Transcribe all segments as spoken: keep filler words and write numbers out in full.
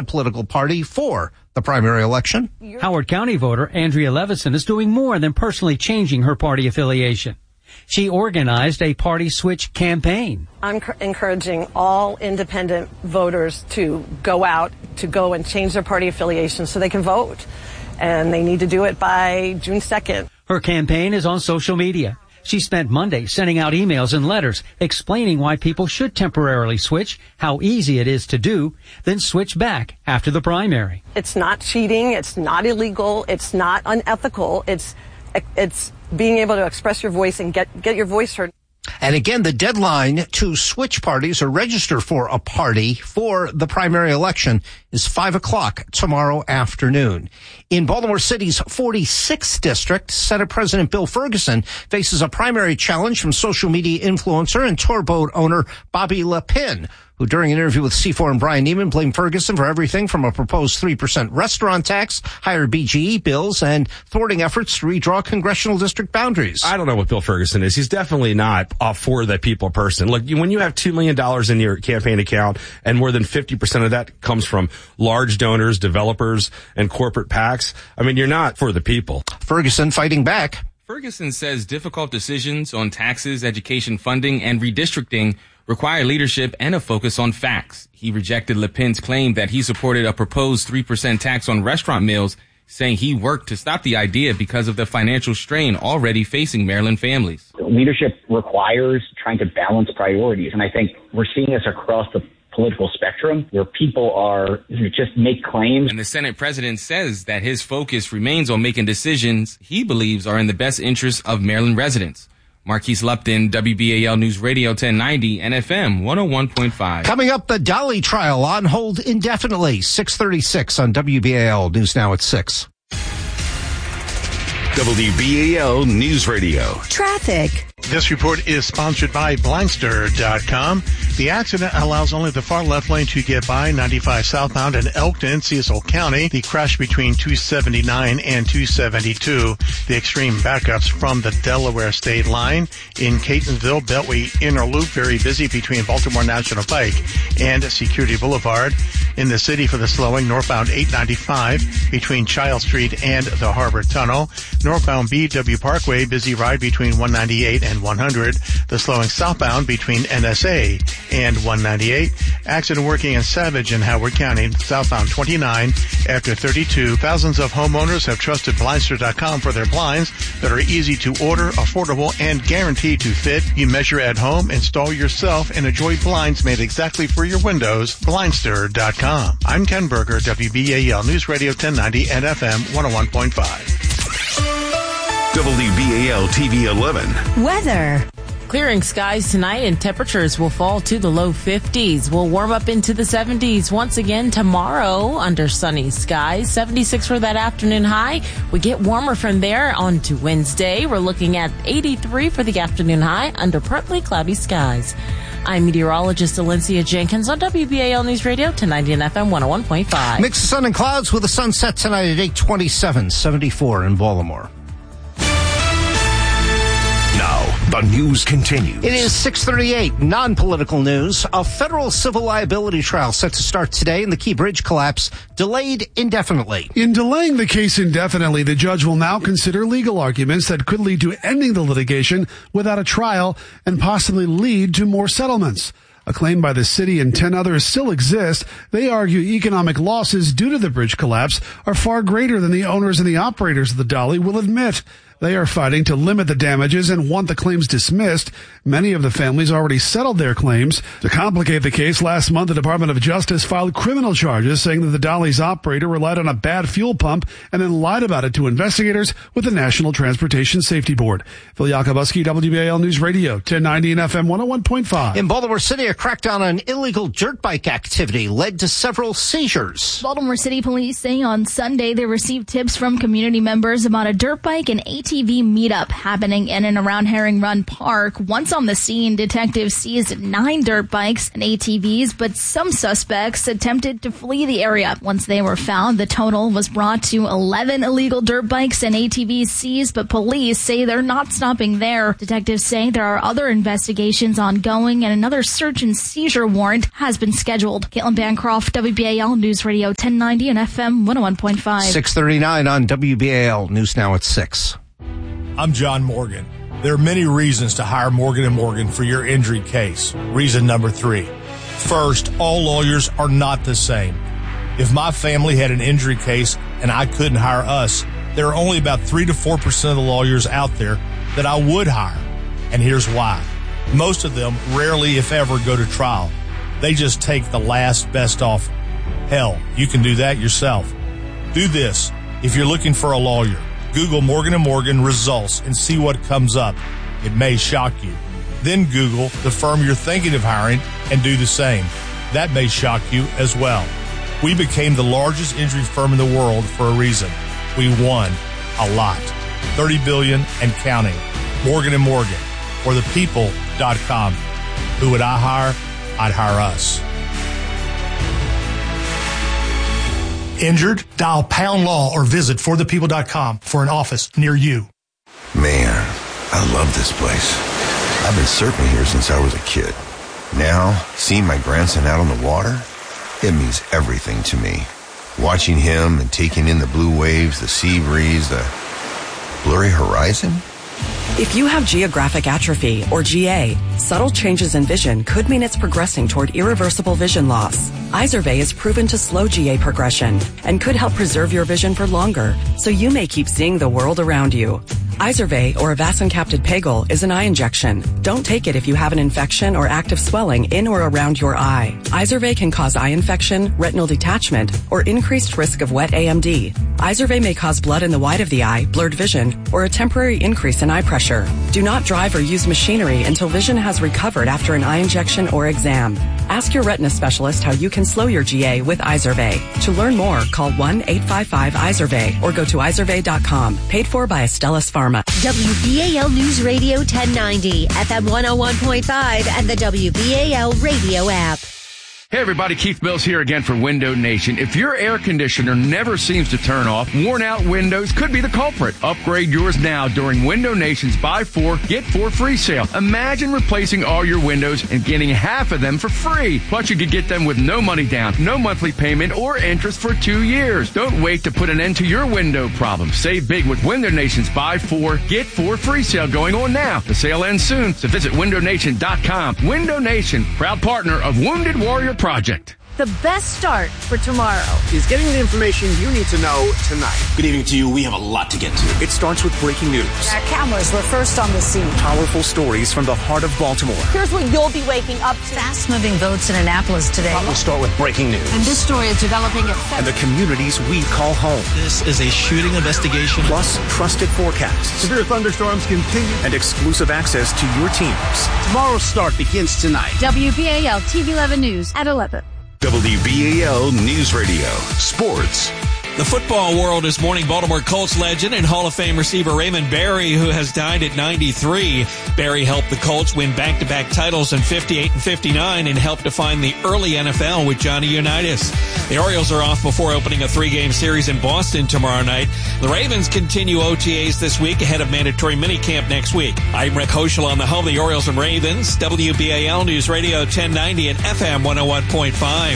political party for the primary election. Howard County voter Andrea Levison is doing more than personally changing her party affiliation. She organized a party switch campaign. I'm c- encouraging all independent voters to go out, to go and change their party affiliation so they can vote. And they need to do it by June second. Her campaign is on social media. She spent Monday sending out emails and letters explaining why people should temporarily switch, how easy it is to do, then switch back after the primary. It's not cheating. It's not illegal. It's not unethical. It's it's being able to express your voice and get, get your voice heard. And again, the deadline to switch parties or register for a party for the primary election is five o'clock tomorrow afternoon. In Baltimore City's forty-sixth district, Senate President Bill Ferguson faces a primary challenge from social media influencer and tour boat owner Bobby Lepin, who during an interview with C four and Brian Neiman blamed Ferguson for everything from a proposed three percent restaurant tax, higher B G E bills, and thwarting efforts to redraw congressional district boundaries. I don't know what Bill Ferguson is. He's definitely not a for the people person. Look, when you have two million dollars in your campaign account and more than fifty percent of that comes from large donors, developers, and corporate PACs, I mean, you're not for the people. Ferguson fighting back. Ferguson says difficult decisions on taxes, education funding, and redistricting require leadership and a focus on facts. He rejected Lepin's claim that he supported a proposed three percent tax on restaurant meals, saying he worked to stop the idea because of the financial strain already facing Maryland families. Leadership requires trying to balance priorities, and I think we're seeing this across the political spectrum where people are just make claims. And the Senate president says that his focus remains on making decisions he believes are in the best interest of Maryland residents. Marquise Lupton, W B A L News Radio ten ninety and F M one oh one point five. Coming up, the Dolly trial on hold indefinitely. six thirty-six on W B A L News Now at six. W B A L News Radio. Traffic. This report is sponsored by Blindster dot com. The accident allows only the far left lane to get by ninety-five southbound in Elkton, Cecil County. The crash between two seventy-nine and two seventy-two. The extreme backups from the Delaware state line. In Catonsville, Beltway Inner Loop, very busy between Baltimore National Pike and Security Boulevard. In the city for the slowing, northbound eight ninety-five between Child Street and the Harbor Tunnel. Northbound B W Parkway, busy ride between one ninety-eight and one hundred. The slowing southbound between N S A and one ninety-eight. Accident working in Savage in Howard County, southbound twenty-nine after thirty-two. Thousands of homeowners have trusted Blindster dot com for their blinds that are easy to order, affordable, and guaranteed to fit. You measure at home, install yourself, and enjoy blinds made exactly for your windows. Blindster dot com. I'm Ken Berger, W B A L News Radio ten ninety and F M one oh one point five. W B A L T V eleven. Weather. Clearing skies tonight and temperatures will fall to the low fifties. We'll warm up into the seventies once again tomorrow under sunny skies. seventy-six for that afternoon high. We get warmer from there on to Wednesday. We're looking at eighty-three for the afternoon high under partly cloudy skies. I'm meteorologist Alencia Jenkins on W B A L News Radio ten ninety and F M one oh one point five. Mix of sun and clouds with a sunset tonight at eight twenty-seven, seventy-four in Baltimore. The news continues. It is six thirty-eight, non-political news. A federal civil liability trial set to start today in the Key Bridge collapse, delayed indefinitely. In delaying the case indefinitely, the judge will now consider legal arguments that could lead to ending the litigation without a trial and possibly lead to more settlements. A claim by the city and ten others still exist. They argue economic losses due to the bridge collapse are far greater than the owners and the operators of the Dolly will admit. They are fighting to limit the damages and want the claims dismissed. Many of the families already settled their claims. To complicate the case, last month the Department of Justice filed criminal charges saying that the Dolly's operator relied on a bad fuel pump and then lied about it to investigators with the National Transportation Safety Board. Phil Yakobuski, W B A L News Radio, ten ninety and F M one oh one point five. In Baltimore City, a crackdown on illegal dirt bike activity led to several seizures. Baltimore City Police say on Sunday they received tips from community members about a dirt bike and A T T V meetup happening in and around Herring Run Park. Once on the scene, detectives seized nine dirt bikes and A T Vs, but some suspects attempted to flee the area. Once they were found, the total was brought to eleven illegal dirt bikes and A T Vs seized, but police say they're not stopping there. Detectives say there are other investigations ongoing and another search and seizure warrant has been scheduled. Caitlin Bancroft, W B A L News Radio ten ninety and F M one oh one point five. six thirty-nine on W B A L News Now at six. I'm John Morgan. There are many reasons to hire Morgan and Morgan for your injury case. Reason number three. First, all lawyers are not the same. If my family had an injury case and I couldn't hire us, there are only about three to four percent of the lawyers out there that I would hire. And here's why. Most of them rarely, if ever, go to trial. They just take the last best offer. Hell, you can do that yourself. Do this. If you're looking for a lawyer, Google Morgan and Morgan results and see what comes up. It may shock you. Then Google the firm you're thinking of hiring and do the same. That may shock you as well. We became the largest injury firm in the world for a reason. We won a lot. thirty billion dollars and counting. Morgan and Morgan or the people dot com. Who would I hire? I'd hire us. Injured? Dial pound law or visit for the people dot com for an office near you. Man, I love this place. I've been surfing here since I was a kid. Now, seeing my grandson out on the water, it means everything to me. Watching him and taking in the blue waves, the sea breeze, the blurry horizon. If you have geographic atrophy, or G A, subtle changes in vision could mean it's progressing toward irreversible vision loss. Izervay is proven to slow G A progression and could help preserve your vision for longer, so you may keep seeing the world around you. Izervay, or avacincaptad pegol, is an eye injection. Don't take it if you have an infection or active swelling in or around your eye. Izervay can cause eye infection, retinal detachment, or increased risk of wet A M D. Izervay may cause blood in the white of the eye, blurred vision, or a temporary increase in eye pressure. Do not drive or use machinery until vision has recovered after an eye injection or exam. Ask your retina specialist how you can slow your G A with Izervay. To learn more, call one eight five five Izervay or go to izervay dot com. Paid for by Astellas Pharma. W B A L News Radio ten ninety, F M one oh one point five, and the W B A L radio app. Hey everybody, Keith Mills here again for Window Nation. If your air conditioner never seems to turn off, worn out windows could be the culprit. Upgrade yours now during Window Nation's Buy Four, Get Four Free sale. Imagine replacing all your windows and getting half of them for free. Plus you could get them with no money down, no monthly payment, or interest for two years. Don't wait to put an end to your window problem. Save big with Window Nation's Buy Four, Get Four Free sale going on now. The sale ends soon, so visit window nation dot com. Window Nation, proud partner of Wounded Warrior Project. The best start for tomorrow is getting the information you need to know tonight. Good evening to you. We have a lot to get to. It starts with breaking news. Our cameras were first on the scene. Powerful stories from the heart of Baltimore. Here's what you'll be waking up to. Fast-moving votes in Annapolis today. We'll start with breaking news. And this story is developing at and the communities we call home. This is a shooting investigation. Plus, trusted forecasts. Severe thunderstorms continue. And exclusive access to your teams. Tomorrow's start begins tonight. W B A L T V eleven News at eleven. W B A L News Radio. Sports. The football world is mourning Baltimore Colts legend and Hall of Fame receiver Raymond Berry, who has died at ninety-three. Berry helped the Colts win back-to-back titles in fifty-eight and fifty-nine and helped define the early N F L with Johnny Unitas. The Orioles are off before opening a three-game series in Boston tomorrow night. The Ravens continue O T As this week ahead of mandatory minicamp next week. I'm Rick Hoschel on the home of the Orioles and Ravens, W B A L News Radio ten ninety and F M one oh one point five.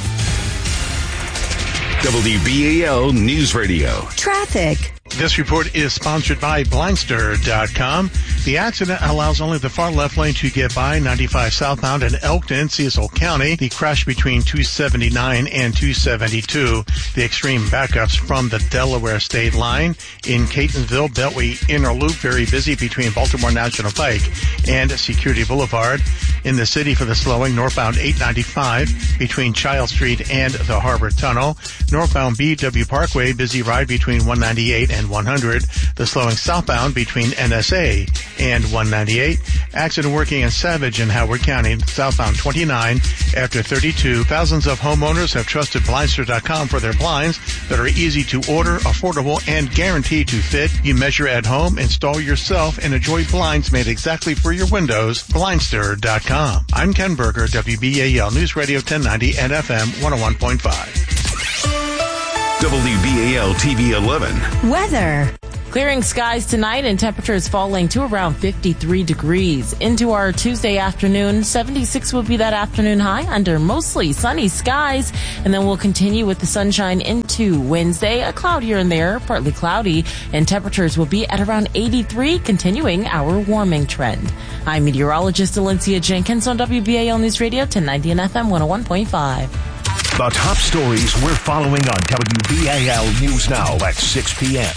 W B A L News Radio. Traffic. This report is sponsored by Blindster dot com. The accident allows only the far left lane to get by ninety-five southbound in Elkton, Cecil County. The crash between two seventy-nine and two seventy-two. The extreme backups from the Delaware State line. In Catonsville, Beltway Inner Loop, very busy between Baltimore National Pike and Security Boulevard. In the city for the slowing, northbound eight ninety-five between Child Street and the Harbor Tunnel. Northbound B W Parkway, busy ride between one ninety-eight and and one hundred. The slowing southbound between N S A and one ninety-eight. Accident working in Savage in Howard County, southbound twenty-nine after thirty-two. Thousands of homeowners have trusted Blindster dot com for their blinds that are easy to order, affordable, and guaranteed to fit. You measure at home, install yourself, and enjoy blinds made exactly for your windows. Blindster dot com. I'm Ken Berger, W B A L News Radio ten ninety and F M one oh one point five. W B A L T V eleven. Weather. Clearing skies tonight and temperatures falling to around fifty-three degrees. Into our Tuesday afternoon, seventy-six will be that afternoon high under mostly sunny skies. And then we'll continue with the sunshine into Wednesday. A cloud here and there, partly cloudy, and temperatures will be at around eighty-three, continuing our warming trend. I'm meteorologist Alencia Jenkins on W B A L News Radio ten ninety and F M one oh one point five. The top stories we're following on W B A L News Now at six p.m.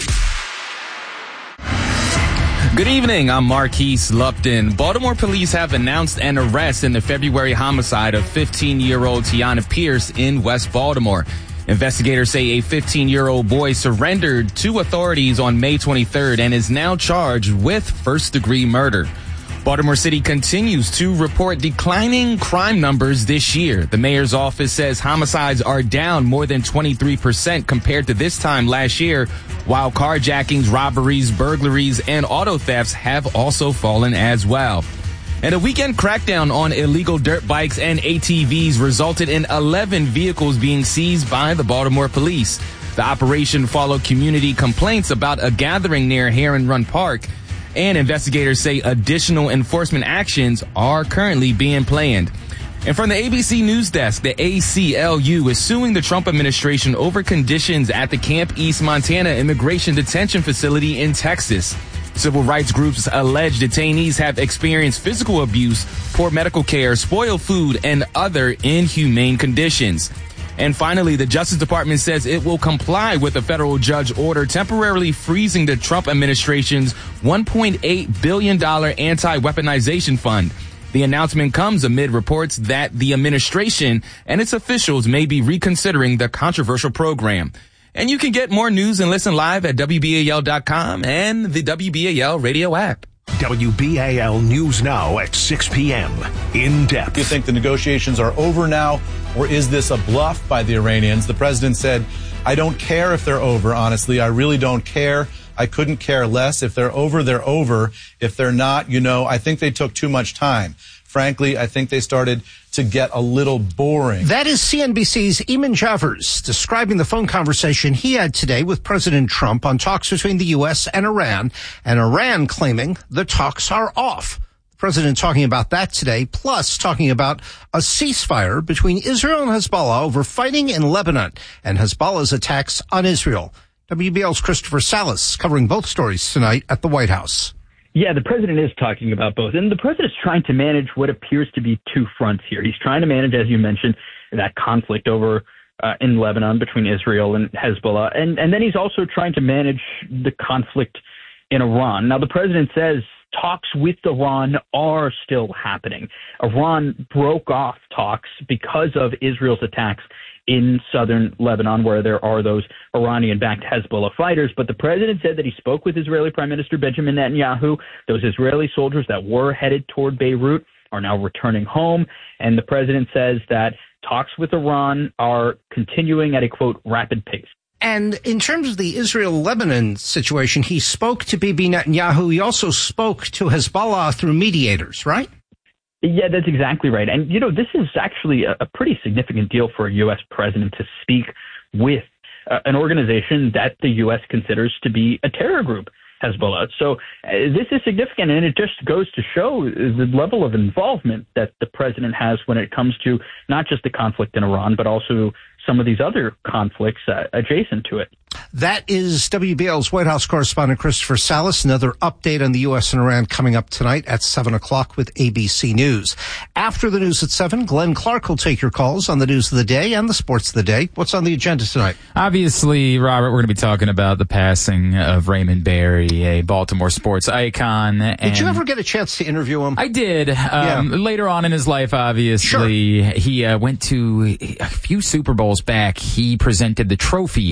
Good evening, I'm Marquise Lupton. Baltimore police have announced an arrest in the February homicide of fifteen-year-old Tiana Pierce in West Baltimore. Investigators say a fifteen-year-old boy surrendered to authorities on May twenty-third and is now charged with first-degree murder. Baltimore City continues to report declining crime numbers this year. The mayor's office says homicides are down more than twenty-three percent compared to this time last year, while carjackings, robberies, burglaries, and auto thefts have also fallen as well. And a weekend crackdown on illegal dirt bikes and A T Vs resulted in eleven vehicles being seized by the Baltimore police. The operation followed community complaints about a gathering near Heron Run Park, and investigators say additional enforcement actions are currently being planned. And from the A B C News Desk, the A C L U is suing the Trump administration over conditions at the Camp East Montana Immigration Detention Facility in Texas. Civil rights groups allege detainees have experienced physical abuse, poor medical care, spoiled food, and other inhumane conditions. And finally, the Justice Department says it will comply with a federal judge order temporarily freezing the Trump administration's one point eight billion dollars anti-weaponization fund. The announcement comes amid reports that the administration and its officials may be reconsidering the controversial program. And you can get more news and listen live at W B A L dot com and the W B A L radio app. W B A L News Now at six p.m. In depth. Do you think the negotiations are over now, or is this a bluff by the Iranians? The president said, I don't care if they're over, honestly. I really don't care. I couldn't care less. If they're over, they're over. If they're not, you know, I think they took too much time. Frankly, I think they started to get a little boring. That is C N B C's Eamon Javers describing the phone conversation he had today with President Trump on talks between the U S and Iran, and Iran claiming the talks are off. The president talking about that today, plus talking about a ceasefire between Israel and Hezbollah over fighting in Lebanon and Hezbollah's attacks on Israel. W B L's Christopher Salas covering both stories tonight at the White House. Yeah, the president is talking about both. And the president's trying to manage what appears to be two fronts here. He's trying to manage, as you mentioned, that conflict over uh, in Lebanon between Israel and Hezbollah. And, and then he's also trying to manage the conflict in Iran. Now, the president says talks with Iran are still happening. Iran broke off talks because of Israel's attacks in southern Lebanon, where there are those Iranian-backed Hezbollah fighters. But the president said that he spoke with Israeli Prime Minister Benjamin Netanyahu. Those Israeli soldiers that were headed toward Beirut are now returning home. And the president says that talks with Iran are continuing at a, quote, rapid pace. And in terms of the Israel-Lebanon situation, he spoke to Bibi Netanyahu. He also spoke to Hezbollah through mediators, right? Yeah, that's exactly right. And, you know, this is actually a, a pretty significant deal for a U S president to speak with uh, an organization that the U S considers to be a terror group, Hezbollah. So uh, this is significant, and it just goes to show the level of involvement that the president has when it comes to not just the conflict in Iran, but also some of these other conflicts uh, adjacent to it. That is W B L's White House correspondent Christopher Salas. Another update on the U S and Iran coming up tonight at seven o'clock with A B C News. After the news at seven, Glenn Clark will take your calls on the news of the day and the sports of the day. What's on the agenda tonight? Obviously, Robert, we're going to be talking about the passing of Raymond Berry, a Baltimore sports icon. And did you ever get a chance to interview him? I did. Um, yeah. Later on in his life, obviously. Sure. He uh, went to a few Super Bowls back. He presented the trophy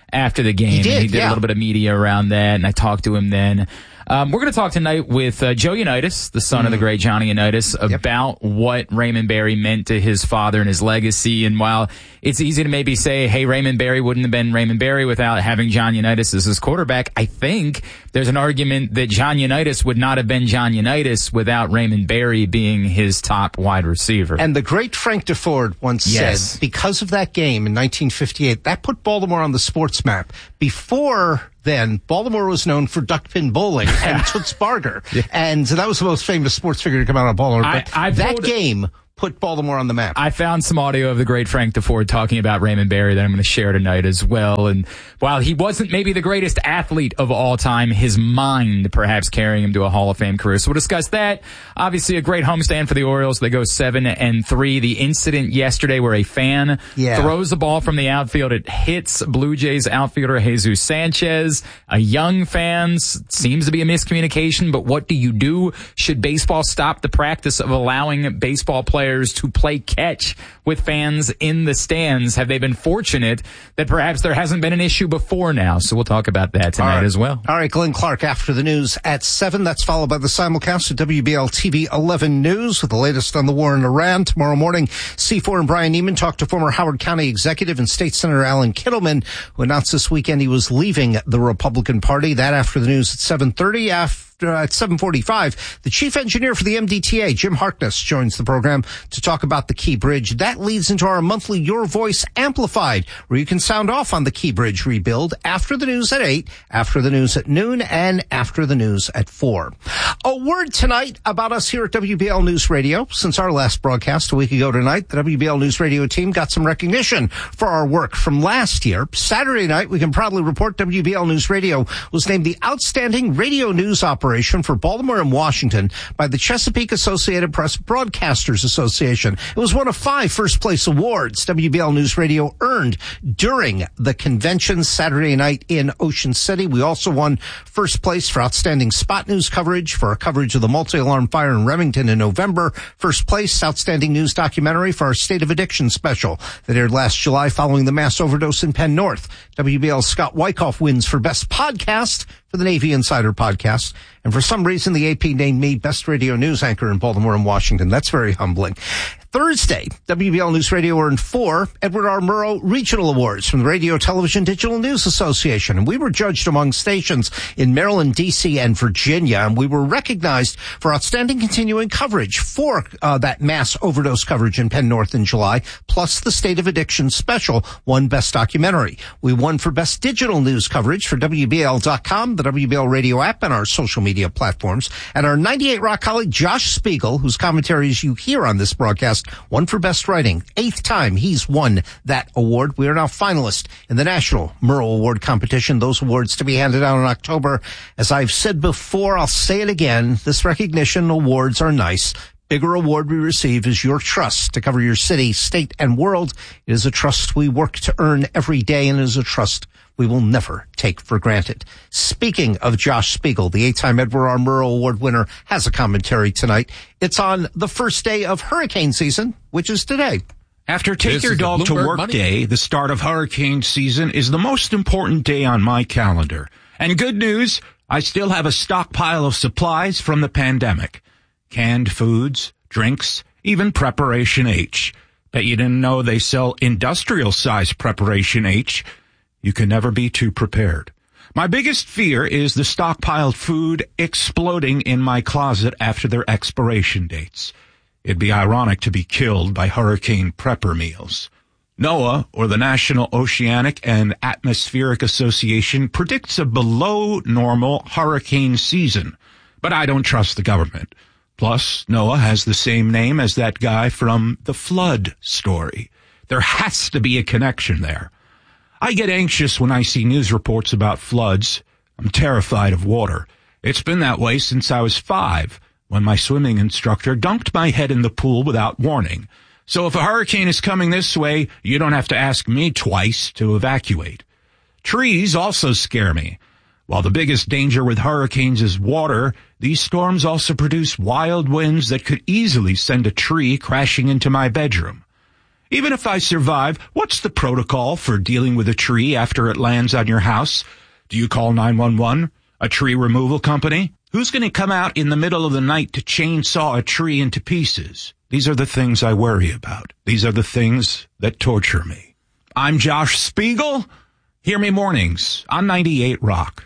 after the game. He did, and he did yeah. a little bit of media around that, and I talked to him then. Um, we're going to talk tonight with uh, Joe Unitas, the son mm. of the great Johnny Unitas, about yep. what Raymond Berry meant to his father and his legacy. And while it's easy to maybe say, hey, Raymond Berry wouldn't have been Raymond Berry without having John Unitas as his quarterback, I think there's an argument that John Unitas would not have been John Unitas without Raymond Berry being his top wide receiver. And the great Frank DeFord once yes. said, because of that game in nineteen fifty-eight, that put Baltimore on the sports map. Before then, Baltimore was known for duckpin bowling and Toots Barger. Yeah. And that was the most famous sports figure to come out of Baltimore. But I, that told, game put Baltimore on the map. I found some audio of the great Frank DeFord talking about Raymond Berry that I'm going to share tonight as well. And while he wasn't maybe the greatest athlete of all time, his mind perhaps carrying him to a Hall of Fame career. So we'll discuss that. Obviously a great homestand for the Orioles. They go seven and three. The incident yesterday where a fan yeah. throws the ball from the outfield. It hits Blue Jays outfielder Jesus Sanchez. A young fan. Seems to be a miscommunication, but what do you do? Should baseball stop the practice of allowing baseball players to play catch with fans in the stands? Have they been fortunate that perhaps there hasn't been an issue before now? So we'll talk about that tonight right. as well. All right, Glenn Clark after the news at seven. That's followed by the simulcast of W B L T V eleven News with the latest on the war in Iran. Tomorrow morning, C four and Brian Neiman talk to former Howard County Executive and State Senator Alan Kittleman, who announced this weekend he was leaving the Republican Party. That after the news at seven thirty. After Uh, at seven forty-five, the chief engineer for the M D T A, Jim Harkness, joins the program to talk about the Key Bridge. That leads into our monthly Your Voice Amplified, where you can sound off on the Key Bridge rebuild after the news at eight, after the news at noon, and after the news at four. A word tonight about us here at W B L News Radio. Since our last broadcast a week ago tonight, the W B L News Radio team got some recognition for our work from last year. Saturday night, we can proudly report W B L News Radio was named the Outstanding Radio News Operator for Baltimore and Washington by the Chesapeake Associated Press Broadcasters Association. It was one of five first-place awards W B L News Radio earned during the convention Saturday night in Ocean City. We also won first place for outstanding spot news coverage for our coverage of the multi-alarm fire in Remington in November. First place, outstanding news documentary for our State of Addiction special that aired last July following the mass overdose in Penn North. W B L's Scott Wyckoff wins for Best Podcast for the Navy Insider Podcast. And for some reason, the A P named me Best Radio News Anchor in Baltimore and Washington. That's very humbling. Thursday, W B L News Radio earned four Edward R. Murrow Regional Awards from the Radio Television Digital News Association. And we were judged among stations in Maryland, D C, and Virginia. And we were recognized for outstanding continuing coverage for uh, that mass overdose coverage in Penn North in July, plus the State of Addiction special won Best Documentary. We won for Best Digital News coverage for W B L dot com, the W B L Radio app, and our social media platforms. And our ninety-eight Rock colleague, Josh Spiegel, whose commentaries you hear on this broadcast, won for Best Writing. Eighth time he's won that award. We are now finalists in the National Murrow Award competition. Those awards to be handed out in October. As I've said before, I'll say it again. This recognition awards are nice. Bigger award we receive is your trust to cover your city, state, and world. It is a trust we work to earn every day, and it is a trust we will never take for granted. Speaking of Josh Spiegel, the eight-time Edward R. Murrow Award winner, has a commentary tonight. It's on the first day of hurricane season, which is today. After Take this Your Dog to Work Money Day, the start of hurricane season is the most important day on my calendar. And good news, I still have a stockpile of supplies from the pandemic. Canned foods, drinks, even Preparation H. Bet you didn't know they sell industrial-size Preparation H. You can never be too prepared. My biggest fear is the stockpiled food exploding in my closet after their expiration dates. It'd be ironic to be killed by hurricane prepper meals. NOAA, or the National Oceanic and Atmospheric Association, predicts a below-normal hurricane season. But I don't trust the government. Plus, NOAA has the same name as that guy from The Flood story. There has to be a connection there. I get anxious when I see news reports about floods. I'm terrified of water. It's been that way since I was five, when my swimming instructor dunked my head in the pool without warning. So if a hurricane is coming this way, you don't have to ask me twice to evacuate. Trees also scare me. While the biggest danger with hurricanes is water, these storms also produce wild winds that could easily send a tree crashing into my bedroom. Even if I survive, what's the protocol for dealing with a tree after it lands on your house? Do you call nine one one? A tree removal company? Who's going to come out in the middle of the night to chainsaw a tree into pieces? These are the things I worry about. These are the things that torture me. I'm Josh Spiegel. Hear me mornings on ninety-eight Rock.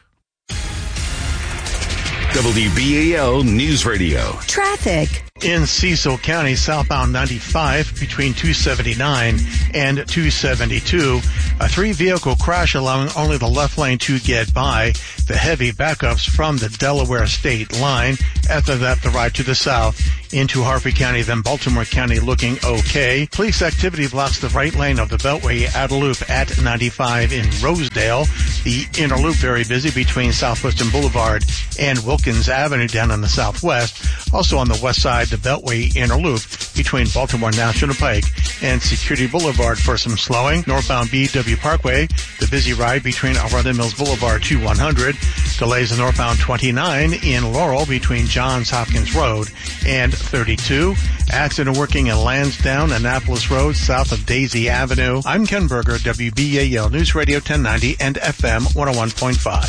W B A L News Radio. Traffic. In Cecil County, southbound ninety-five between two seventy-nine and two seventy-two, a three-vehicle crash allowing only the left lane to get by. The heavy backups from the Delaware state line. After that, the ride to the south into Harford County, then Baltimore County looking okay. Police activity blocks the right lane of the Beltway at a loop at ninety-five in Rosedale. The inner loop very busy between Southwestern Boulevard and Wilkins Avenue down in the southwest. Also on the west side, the Beltway inner loop between Baltimore National Pike and Security Boulevard for some slowing. Northbound B W Parkway, the busy ride between Arundel Mills Boulevard to one hundred. Delays in northbound twenty-nine in Laurel between Johns Hopkins Road and thirty-two. Accident working in Lansdowne, Annapolis Road, south of Daisy Avenue. I'm Ken Berger, W B A L News Radio ten ninety and F M one oh one point five.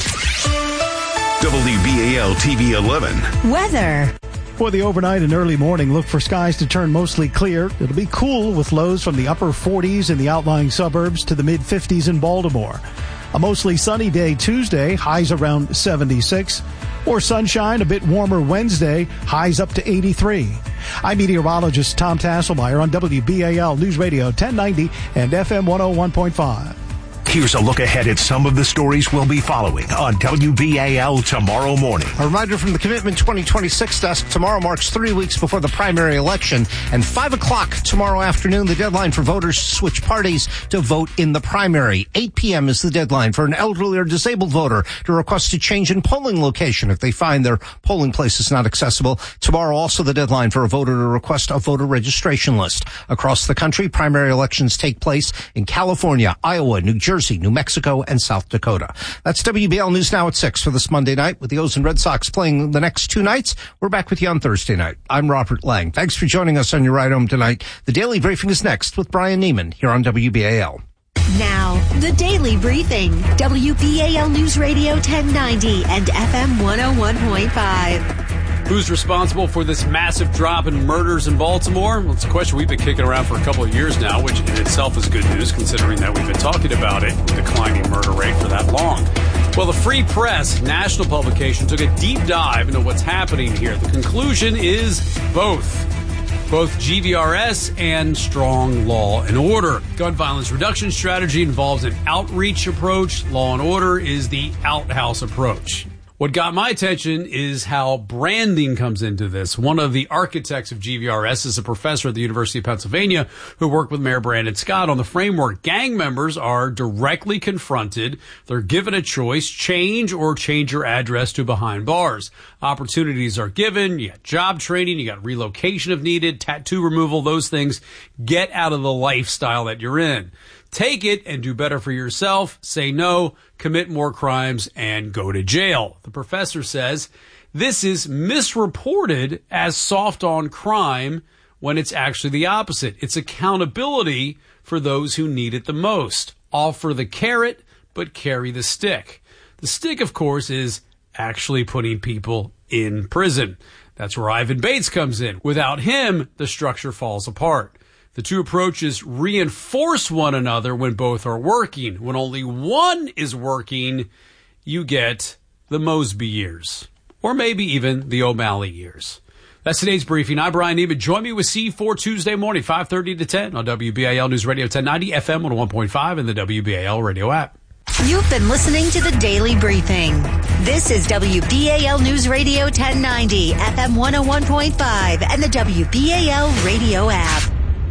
W B A L T V eleven. Weather. For the overnight and early morning, look for skies to turn mostly clear. It'll be cool with lows from the upper forties in the outlying suburbs to the mid fifties in Baltimore. A mostly sunny day Tuesday, highs around seventy-six. Or sunshine, a bit warmer Wednesday, highs up to eighty-three. I'm meteorologist Tom Tasselmeyer on W B A L News Radio ten ninety and F M one oh one point five. Here's a look ahead at some of the stories we'll be following on W B A L tomorrow morning. A reminder from the Commitment twenty twenty-six desk, tomorrow marks three weeks before the primary election, and five o'clock tomorrow afternoon, the deadline for voters to switch parties to vote in the primary. eight p.m. is the deadline for an elderly or disabled voter to request a change in polling location if they find their polling place is not accessible. Tomorrow, also the deadline for a voter to request a voter registration list. Across the country, primary elections take place in California, Iowa, New Jersey, New Mexico, and South Dakota. That's W B L News Now at six for this Monday night. With the O's and Red Sox playing the next two nights, we're back with you on Thursday night. I'm Robert Lang. Thanks for joining us on your ride home tonight. The Daily Briefing is next with Brian Neiman here on W B A L. Now, the Daily Briefing. W B A L News Radio ten ninety and F M one oh one point five. Who's responsible for this massive drop in murders in Baltimore? Well, it's a question we've been kicking around for a couple of years now, which in itself is good news considering that we've been talking about it, declining murder rate for that long. Well, the Free Press national publication took a deep dive into what's happening here. The conclusion is both. Both G V R S and strong law and order. Gun violence reduction strategy involves an outreach approach. Law and order is the outhouse approach. What got my attention is how branding comes into this. One of the architects of G V R S is a professor at the University of Pennsylvania who worked with Mayor Brandon Scott on the framework. Gang members are directly confronted. They're given a choice, change or change your address to behind bars. Opportunities are given. You got job training. You got relocation if needed, tattoo removal, those things. Get out of the lifestyle that you're in. Take it and do better for yourself, say no, commit more crimes, and go to jail. The professor says this is misreported as soft on crime when it's actually the opposite. It's accountability for those who need it the most. Offer the carrot, but carry the stick. The stick, of course, is actually putting people in prison. That's where Ivan Bates comes in. Without him, the structure falls apart. The two approaches reinforce one another when both are working. When only one is working, you get the Mosby years. Or maybe even the O'Malley years. That's today's briefing. I'm Brian Neiman. Join me with C four Tuesday morning, five thirty to ten on W B A L News Radio ten ninety, F M one oh one point five, and the W B A L radio app. You've been listening to the Daily Briefing. This is W B A L News Radio ten ninety, F M one oh one point five, and the W B A L radio app.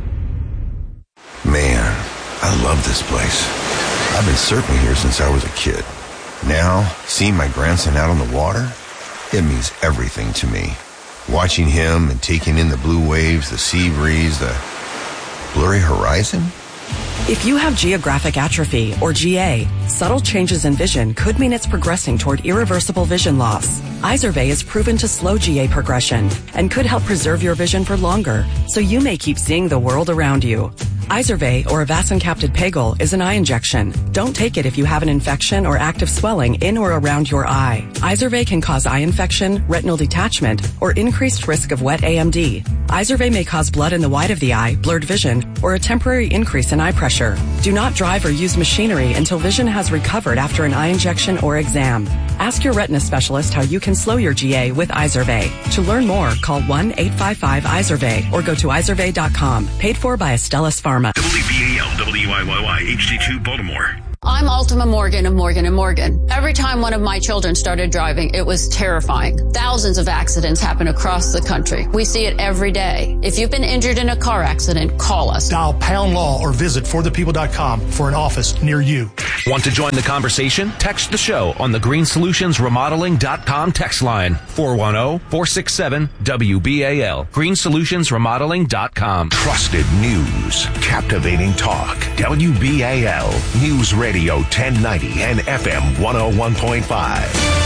Man, I love this place. I've been surfing here since I was a kid. Now, seeing my grandson out on the water, it means everything to me. Watching him and taking in the blue waves, the sea breeze, the blurry horizon. If you have geographic atrophy, or G A, subtle changes in vision could mean it's progressing toward irreversible vision loss. Izervay is proven to slow G A progression and could help preserve your vision for longer, so you may keep seeing the world around you. Izervay, or avacincaptad pegol, is an eye injection. Don't take it if you have an infection or active swelling in or around your eye. Izervay can cause eye infection, retinal detachment, or increased risk of wet A M D. Izervay may cause blood in the white of the eye, blurred vision, or a temporary increase in eye pressure. Do not drive or use machinery until vision has recovered after an eye injection or exam. Ask your retina specialist how you can slow your G A with Izervay. To learn more, call one eight five five Izervay or go to izervay dot com. Paid for by Astellas Pharma. W B A L W I Y Y H D two Baltimore. I'm Ultima Morgan of Morgan and Morgan. Every time one of my children started driving, it was terrifying. Thousands of accidents happen across the country. We see it every day. If you've been injured in a car accident, call us. Dial pound law or visit for the people dot com for an office near you. Want to join the conversation? Text the show on the green solutions remodeling dot com text line four one zero, four six seven, W B A L. green solutions remodeling dot com. Trusted news. Captivating talk. W B A L News Radio ten ninety and F M one oh one point five.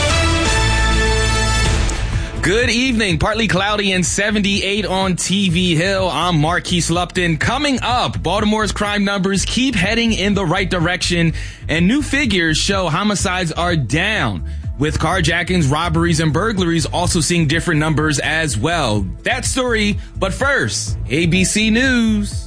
Good evening. Partly cloudy and seventy-eight on T V Hill. I'm Marquise Lupton. Coming up, Baltimore's crime numbers keep heading in the right direction, and new figures show homicides are down, with carjackings, robberies, and burglaries also seeing different numbers as well. That story, but first, A B C News.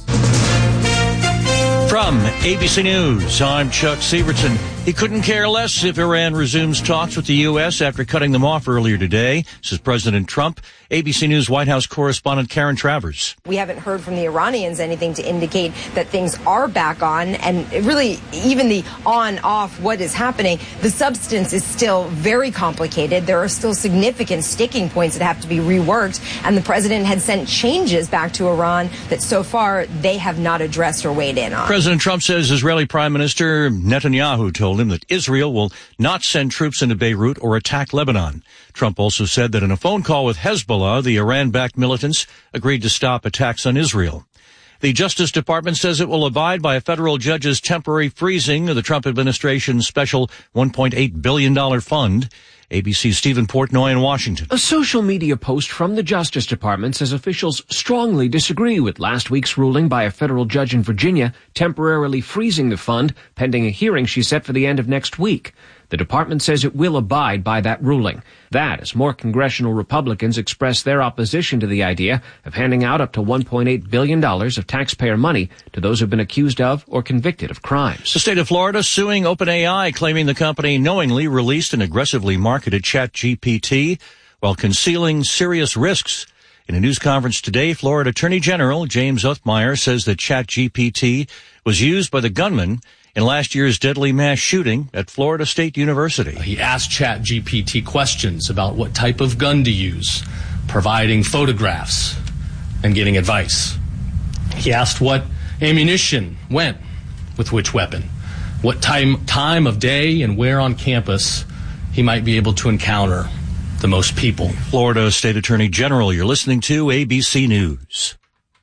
From A B C News, I'm Chuck Sievertson. He couldn't care less if Iran resumes talks with the U S after cutting them off earlier today, says President Trump. A B C News White House correspondent Karen Travers. We haven't heard from the Iranians anything to indicate that things are back on, and really even the on-off, what is happening, the substance is still very complicated. There are still significant sticking points that have to be reworked, and the president had sent changes back to Iran that so far they have not addressed or weighed in on. President Trump says Israeli Prime Minister Netanyahu told him that Israel will not send troops into Beirut or attack Lebanon. Trump also said that in a phone call with Hezbollah, the Iran-backed militants agreed to stop attacks on Israel. The Justice Department says it will abide by a federal judge's temporary freezing of the Trump administration's special one point eight billion dollars fund. A B C's Stephen Portnoy in Washington. A social media post from the Justice Department says officials strongly disagree with last week's ruling by a federal judge in Virginia temporarily freezing the fund pending a hearing she set for the end of next week. The department says it will abide by that ruling. That as more congressional Republicans express their opposition to the idea of handing out up to one point eight billion dollars of taxpayer money to those who've been accused of or convicted of crimes. The state of Florida suing OpenAI, claiming the company knowingly released and aggressively marketed ChatGPT while concealing serious risks. In a news conference today, Florida Attorney General James Othmeyer says that ChatGPT was used by the gunman in last year's deadly mass shooting at Florida State University. He asked ChatGPT questions about what type of gun to use, providing photographs and getting advice. He asked what ammunition went with which weapon, what time, time of day and where on campus he might be able to encounter the most people. Florida State Attorney General, you're listening to A B C News.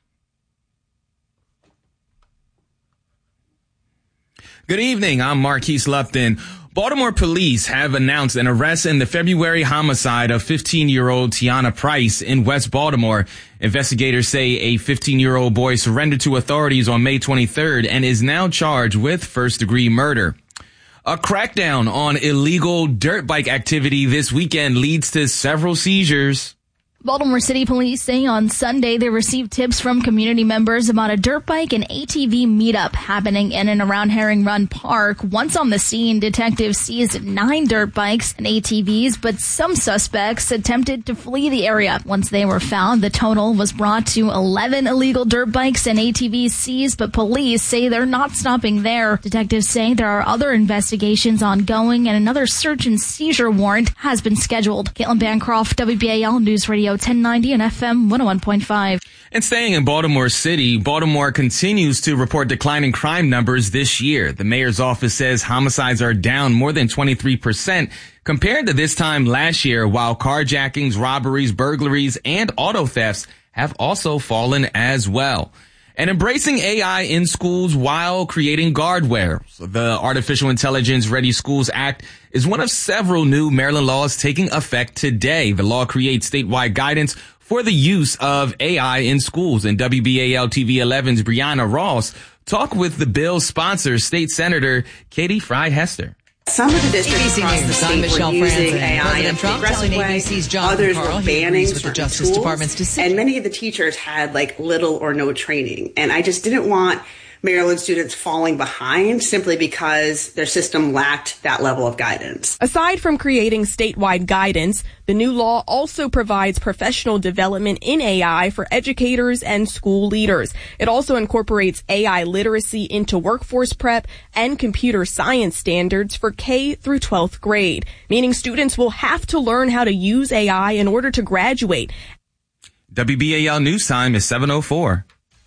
Good evening. I'm Marquise Lupton. Baltimore police have announced an arrest in the February homicide of fifteen-year-old Tiana Price in West Baltimore. Investigators say a fifteen-year-old boy surrendered to authorities on May twenty-third and is now charged with first-degree murder. A crackdown on illegal dirt bike activity this weekend leads to several seizures. Baltimore City Police say on Sunday they received tips from community members about a dirt bike and A T V meetup happening in and around Herring Run Park. Once on the scene, detectives seized nine dirt bikes and A T Vs, but some suspects attempted to flee the area. Once they were found, the total was brought to eleven illegal dirt bikes and A T Vs seized, but police say they're not stopping there. Detectives say there are other investigations ongoing and another search and seizure warrant has been scheduled. Caitlin Bancroft, W B A L News Radio ten ninety and F M one oh one point five. And staying in Baltimore City, Baltimore continues to report declining crime numbers this year. The mayor's office says homicides are down more than twenty-three percent compared to this time last year, while carjackings, robberies, burglaries, and auto thefts have also fallen as well. And embracing A I in schools while creating guardrails. The Artificial Intelligence Ready Schools Act is one of several new Maryland laws taking effect today. The law creates statewide guidance for the use of A I in schools. And W B A L T V eleven's Brianna Ross talked with the bill's sponsor, State Senator Katie Fry-Hester. Some of the districts across the state Michelle were using Franzen. A I in a President Trump aggressive telling way. A B C's John Others Carl were he banning agrees with the certain Justice tools. Department's decision. And many of the teachers had like little or no training. And I just didn't want Maryland students falling behind simply because their system lacked that level of guidance. Aside from creating statewide guidance, the new law also provides professional development in A I for educators and school leaders. It also incorporates A I literacy into workforce prep and computer science standards for K through twelfth grade, meaning students will have to learn how to use A I in order to graduate. W B A L News Time is seven oh four.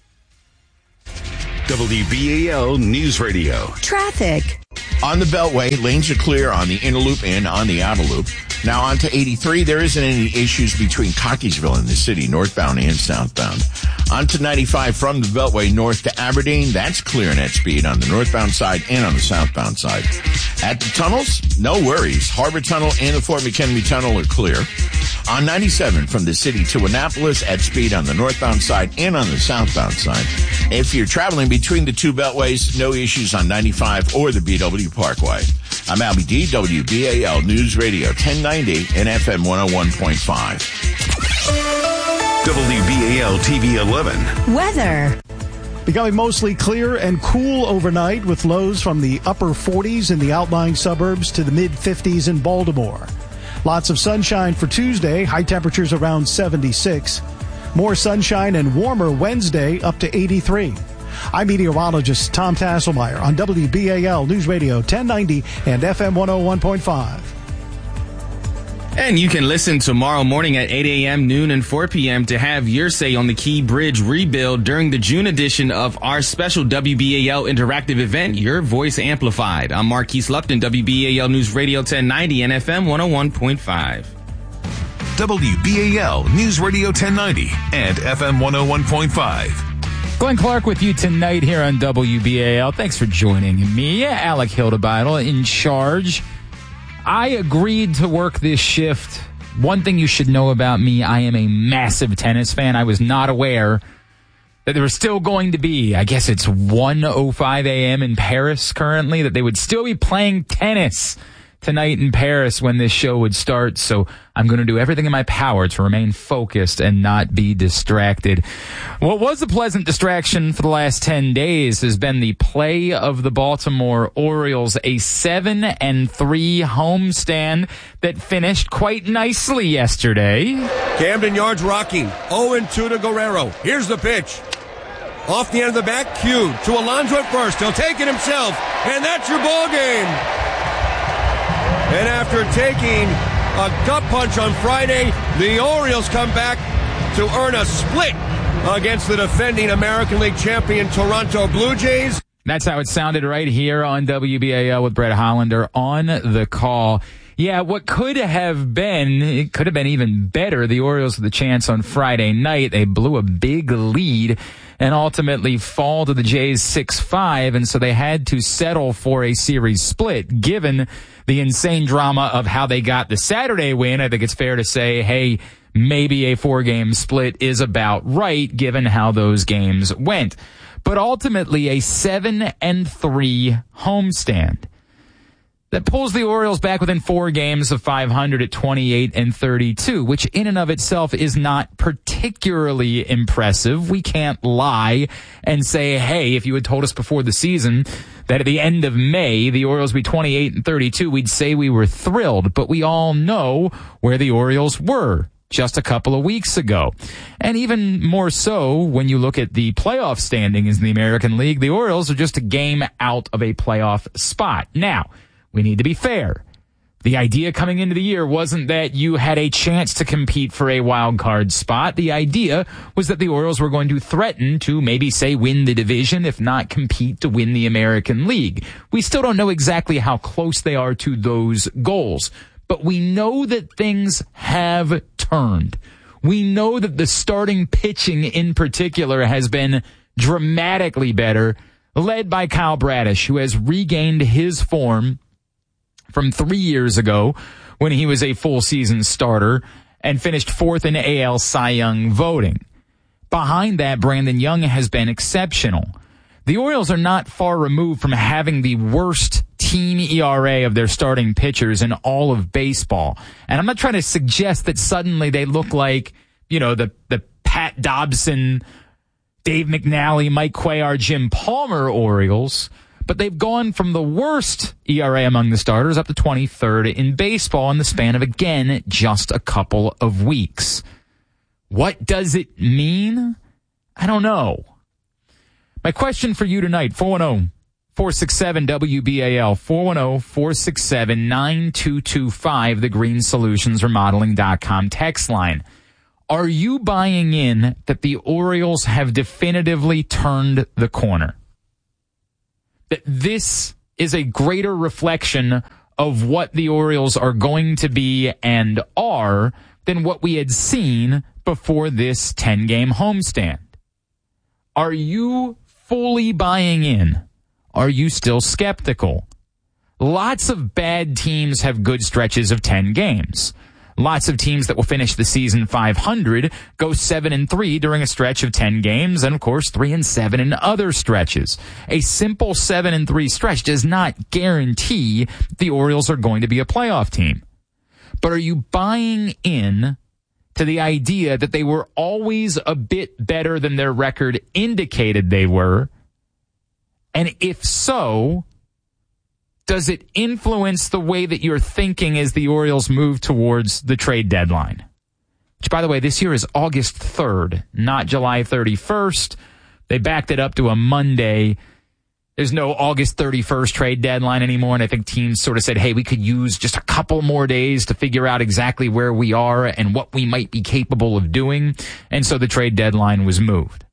W B A L News Radio. Traffic. On the Beltway, lanes are clear on the inner loop and on the outer loop. Now on to eighty-three. There isn't any issues between Cockeysville and the city, northbound and southbound. On to ninety-five from the Beltway north to Aberdeen. That's clear net speed on the northbound side and on the southbound side. At the tunnels, no worries. Harbor Tunnel and the Fort McHenry Tunnel are clear. On ninety-seven from the city to Annapolis at speed on the northbound side and on the southbound side. If you're traveling between the two beltways, no issues on ninety-five or the B W Parkway. I'm Albie D, W B A L News Radio ten ninety and F M one oh one point five. W B A L T V eleven. Weather. Becoming mostly clear and cool overnight with lows from the upper forties in the outlying suburbs to the mid fifties in Baltimore. Lots of sunshine for Tuesday, high temperatures around seventy-six. More sunshine and warmer Wednesday up to eighty-three. I'm meteorologist Tom Tasselmeyer on W B A L News Radio ten ninety and F M one oh one point five. And you can listen tomorrow morning at eight a.m., noon, and four p.m. to have your say on the Key Bridge rebuild during the June edition of our special W B A L interactive event, Your Voice Amplified. I'm Marquise Lupton, W B A L News Radio ten ninety and F M one oh one point five. W B A L News Radio ten ninety and F M one oh one point five. Glenn Clark with you tonight here on W B A L. Thanks for joining me. Alec Hildebeitel in charge. I agreed to work this shift. One thing you should know about me, I am a massive tennis fan. I was not aware that there was still going to be, I guess it's one oh five a.m. in Paris currently, that they would still be playing tennis tonight in Paris when this show would start. So I'm going to do everything in my power to remain focused and not be distracted. What was a pleasant distraction for the last ten days has been the play of the Baltimore Orioles, a seven and three homestand that finished quite nicely yesterday. Camden Yards rocking. oh and two to Guerrero. Here's the pitch. Off the end of the back, cue to Alonso at first. He'll take it himself, and that's your ball game. And after taking a gut punch on Friday, the Orioles come back to earn a split against the defending American League champion Toronto Blue Jays. That's how it sounded right here on W B A L with Brett Hollander on the call. Yeah, what could have been, it could have been even better. The Orioles with a chance on Friday night. They blew a big lead and ultimately fall to the Jays six five, and so they had to settle for a series split. Given the insane drama of how they got the Saturday win, I think it's fair to say, hey, maybe a four-game split is about right, given how those games went. But ultimately, a seven and three homestand that pulls the Orioles back within four games of five hundred at twenty-eight and thirty-two, which in and of itself is not particularly impressive. We can't lie and say, hey, if you had told us before the season that at the end of May, the Orioles would be twenty-eight and thirty-two, we'd say we were thrilled. But we all know where the Orioles were just a couple of weeks ago. And even more so, when you look at the playoff standings in the American League, the Orioles are just a game out of a playoff spot. Now, we need to be fair. The idea coming into the year wasn't that you had a chance to compete for a wild card spot. The idea was that the Orioles were going to threaten to maybe, say, win the division, if not compete to win the American League. We still don't know exactly how close they are to those goals, but we know that things have turned. We know that the starting pitching in particular has been dramatically better, led by Kyle Bradish, who has regained his form from three years ago when he was a full season starter and finished fourth in A L Cy Young voting. Behind that, Brandon Young has been exceptional. The Orioles are not far removed from having the worst team E R A of their starting pitchers in all of baseball. And I'm not trying to suggest that suddenly they look like, you know, the, the Pat Dobson, Dave McNally, Mike Cuellar, Jim Palmer Orioles, but they've gone from the worst E R A among the starters up to twenty-third in baseball in the span of, again, just a couple of weeks. What does it mean? I don't know. My question for you tonight, four one zero, four six seven, W B A L, four one zero, four six seven, nine two two five, the green solutions remodeling dot com text line. Are you buying in that the Orioles have definitively turned the corner? That this is a greater reflection of what the Orioles are going to be and are than what we had seen before this ten-game homestand? Are you fully buying in? Are you still skeptical? Lots of bad teams have good stretches of ten games. Lots of teams that will finish the season five hundred go seven and three during a stretch of ten games, and of course three and seven in other stretches. A simple seven and three stretch does not guarantee the Orioles are going to be a playoff team. But are you buying in to the idea that they were always a bit better than their record indicated they were? And if so, does it influence the way that you're thinking as the Orioles move towards the trade deadline? Which, by the way, this year is August third, not July thirty-first. They backed it up to a Monday. There's no August thirty-first trade deadline anymore, and I think teams sort of said, hey, we could use just a couple more days to figure out exactly where we are and what we might be capable of doing, and so the trade deadline was moved.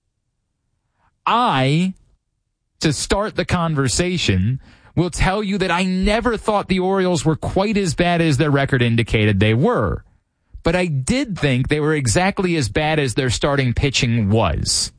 I, to start the conversation, will tell you that I never thought the Orioles were quite as bad as their record indicated they were, but I did think they were exactly as bad as their starting pitching was.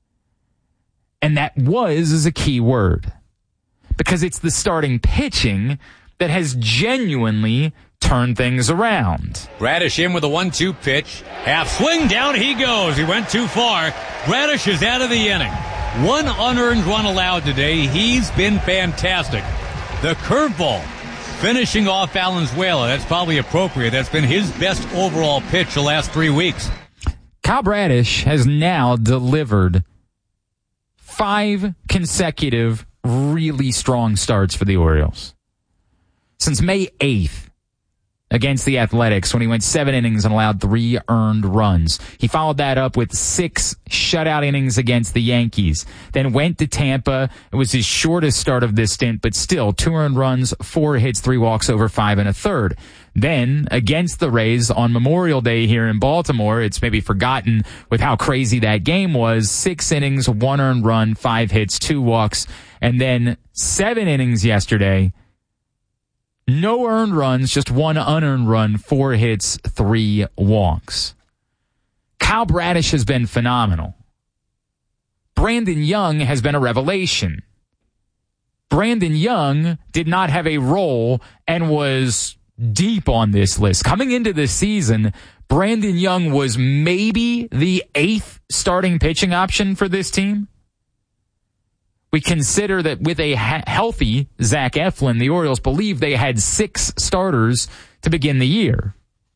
And that was is a key word, because it's the starting pitching that has genuinely turned things around. Bradish in with a one two pitch. Half swing, down he goes. He went too far. Bradish is out of the inning. One unearned run allowed today. He's been fantastic. The curveball finishing off Valenzuela. That's probably appropriate. That's been his best overall pitch the last three weeks. Kyle Bradish has now delivered five consecutive really strong starts for the Orioles. Since May eighth against the Athletics, when he went seven innings and allowed three earned runs. He followed that up with six shutout innings against the Yankees. Then went to Tampa. It was his shortest start of this stint, but still two earned runs, four hits, three walks over five and a third. Then against the Rays on Memorial Day here in Baltimore, it's maybe forgotten with how crazy that game was. Six innings, one earned run, five hits, two walks, and then seven innings yesterday. No earned runs, just one unearned run, four hits, three walks. Kyle Bradish has been phenomenal. Brandon Young has been a revelation. Brandon Young did not have a role and was deep on this list. Coming into this season, Brandon Young was maybe the eighth starting pitching option for this team. We consider that with a ha- healthy Zach Eflin, the Orioles believe they had six starters to begin the year.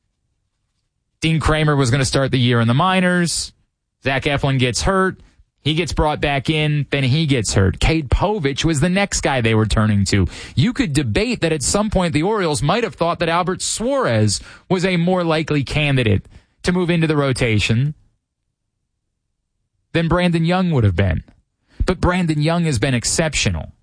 Dean Kramer was going to start the year in the minors. Zach Eflin gets hurt. He gets brought back in. Then he gets hurt. Cade Povich was the next guy they were turning to. You could debate that at some point the Orioles might have thought that Albert Suarez was a more likely candidate to move into the rotation than Brandon Young would have been. But Brandon Young has been exceptional.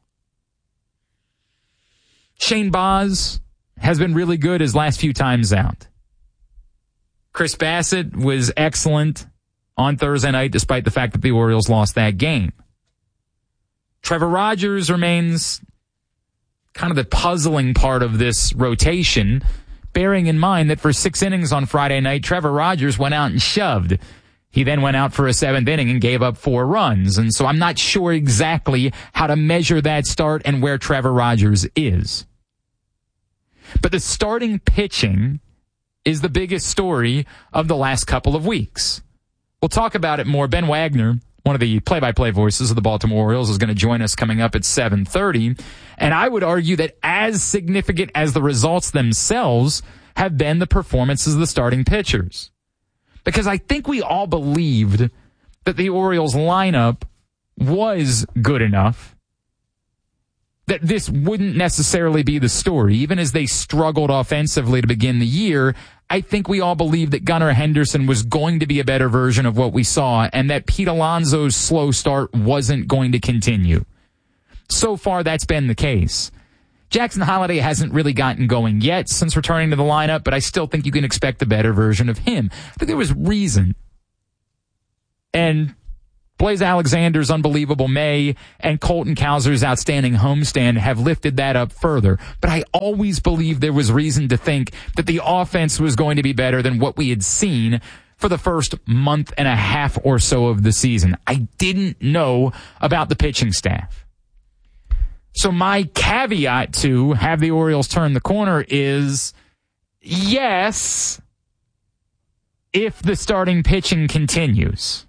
Shane Baz has been really good his last few times out. Chris Bassett was excellent on Thursday night, despite the fact that the Orioles lost that game. Trevor Rogers remains kind of the puzzling part of this rotation, bearing in mind that for six innings on Friday night, Trevor Rogers went out and shoved. He then went out for a seventh inning and gave up four runs. And so I'm not sure exactly how to measure that start and where Trevor Rogers is. But the starting pitching is the biggest story of the last couple of weeks. We'll talk about it more. Ben Wagner, one of the play-by-play voices of the Baltimore Orioles, is going to join us coming up at seven thirty. And I would argue that as significant as the results themselves have been the performances of the starting pitchers. Because I think we all believed that the Orioles lineup was good enough that this wouldn't necessarily be the story. Even as they struggled offensively to begin the year, I think we all believed that Gunnar Henderson was going to be a better version of what we saw and that Pete Alonso's slow start wasn't going to continue. So far, that's been the case. Jackson Holliday hasn't really gotten going yet since returning to the lineup, but I still think you can expect a better version of him. I think there was reason. And Blaze Alexander's unbelievable May and Colton Cowser's outstanding homestand have lifted that up further. But I always believed there was reason to think that the offense was going to be better than what we had seen for the first month and a half or so of the season. I didn't know about the pitching staff. So my caveat to have the Orioles turn the corner is, yes, if the starting pitching continues.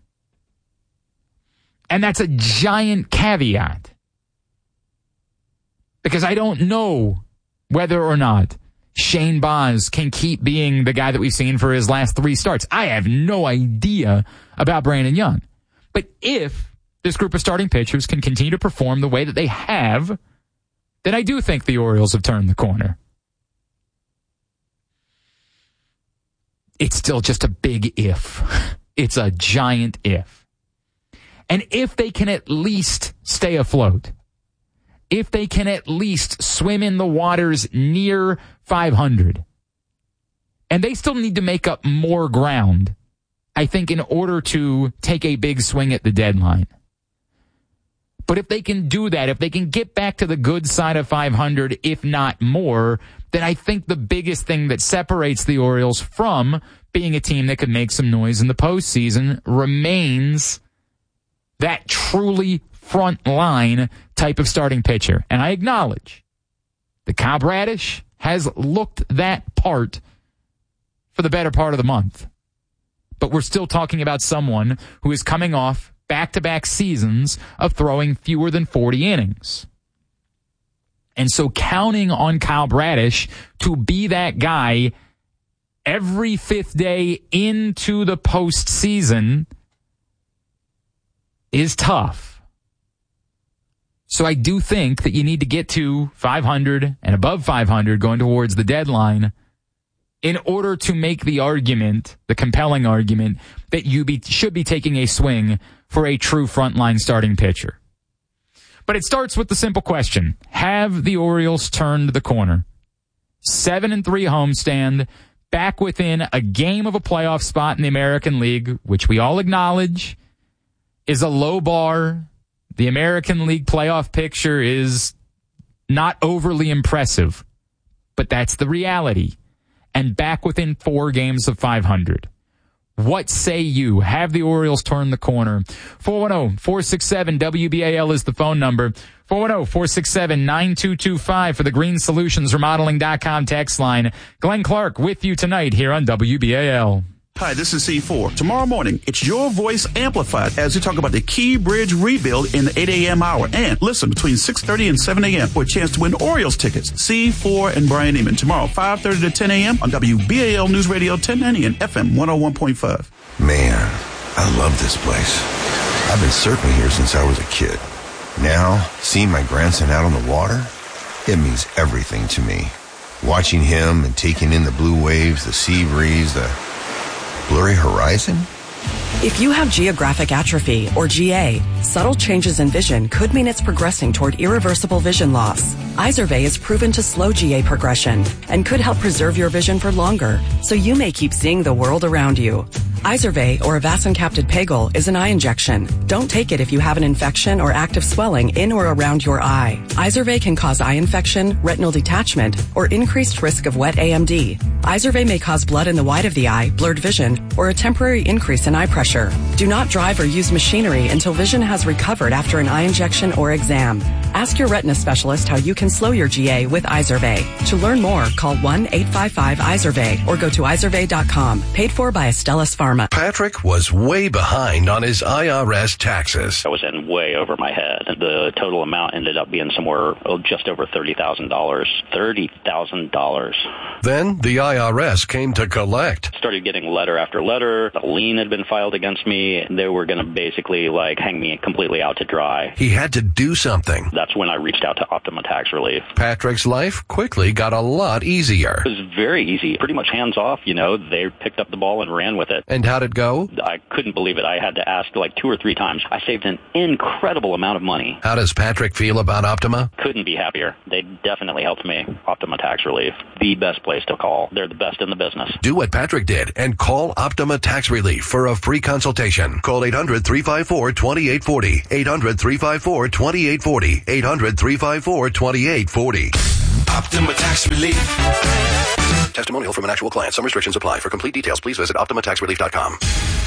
And that's a giant caveat. Because I don't know whether or not Shane Baz can keep being the guy that we've seen for his last three starts. I have no idea about Brandon Young. But if this group of starting pitchers can continue to perform the way that they have, then I do think the Orioles have turned the corner. It's still just a big if. It's a giant if. And if they can at least stay afloat, if they can at least swim in the waters near five hundred, and they still need to make up more ground, I think, in order to take a big swing at the deadline. But if they can do that, if they can get back to the good side of five hundred, if not more, then I think the biggest thing that separates the Orioles from being a team that could make some noise in the postseason remains that truly front line type of starting pitcher. And I acknowledge that Kyle Bradish has looked that part for the better part of the month. But we're still talking about someone who is coming off back-to-back seasons of throwing fewer than forty innings. And so counting on Kyle Bradish to be that guy every fifth day into the postseason is tough. So I do think that you need to get to five hundred and above five hundred going towards the deadline in order to make the argument, the compelling argument, that you be, should be taking a swing for a true frontline starting pitcher. But it starts with the simple question: have the Orioles turned the corner? Seven and three homestand, back within a game of a playoff spot in the American League, which we all acknowledge is a low bar. The American League playoff picture is not overly impressive, but that's the reality. And back within four games of five hundred. What say you? Have the Orioles turned the corner? four one zero, four six seven, W B A L is the phone number. four one zero, four six seven, nine two two five for the Green Solutions Remodeling dot com text line. Glenn Clark with you tonight here on W B A L. Hi, this is C four. Tomorrow morning, it's your voice amplified as we talk about the Key Bridge rebuild in the eight a.m. hour. And listen, between six thirty and seven a.m. for a chance to win Orioles tickets. C four and Brian Eamon tomorrow, five thirty to ten a.m. on W B A L News Radio ten ninety and F M one oh one point five. Man, I love this place. I've been surfing here since I was a kid. Now, seeing my grandson out on the water, it means everything to me. Watching him and taking in the blue waves, the sea breeze, the blurry horizon? If you have geographic atrophy, or G A, subtle changes in vision could mean it's progressing toward irreversible vision loss. Izervay is proven to slow G A progression and could help preserve your vision for longer, so you may keep seeing the world around you. Izervay, or avacincaptad pegol, is an eye injection. Don't take it if you have an infection or active swelling in or around your eye. Izervay can cause eye infection, retinal detachment, or increased risk of wet A M D. Izervay may cause blood in the white of the eye, blurred vision, or a temporary increase in eye pressure. Do not drive or use machinery until vision has recovered after an eye injection or exam. Ask your retina specialist how you can slow your G A with Izervay. To learn more, call one eight five five Izervay or go to izervay dot com. Paid for by Astellas Pharma. Patrick was way behind on his I R S taxes. I was in way over my head. The total amount ended up being somewhere oh, just over thirty thousand dollars. thirty thousand dollars. Then the I R S came to collect. Started getting letter after letter. A lien had been filed against me. They were going to basically like hang me completely out to dry. He had to do something. That's when I reached out to Optima Tax Relief. Patrick's life quickly got a lot easier. It was very easy. Pretty much hands off, you know. They picked up the ball and ran with it. And how'd it go? I couldn't believe it. I had to ask like two or three times. I saved an incredible amount of money. How does Patrick feel about Optima? Couldn't be happier. They definitely helped me. Optima Tax Relief. The best place to call. They're the best in the business. Do what Patrick did and call Optima Tax Relief for a free consultation. Call eight hundred, three five four, two eight four zero. eight hundred, three five four, two eight four zero. eight hundred, three five four, two eight four zero. Optima Tax Relief. Testimonial from an actual client. Some restrictions apply. For complete details, please visit optima tax relief dot com.